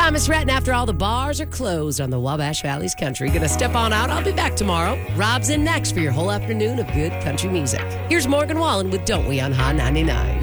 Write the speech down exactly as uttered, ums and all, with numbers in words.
Thomas Rhett, and after all the bars are closed on the Wabash Valley's country, gonna step on out. I'll be back tomorrow. Rob's in next for your whole afternoon of good country music. Here's Morgan Wallen with Don't We on Hot ninety-nine.